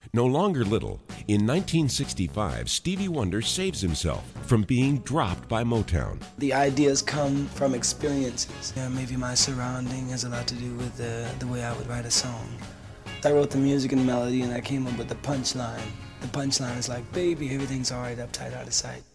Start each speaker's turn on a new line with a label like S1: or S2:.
S1: No longer little, in 1965, Stevie Wonder saves himself from being dropped by Motown.
S2: The ideas come from experiences. Yeah, maybe my surrounding has a lot to do with the way I would write a song. I wrote the music and the melody, and I came up with the punchline. The punchline is like, baby, everything's alright, uptight, out of sight.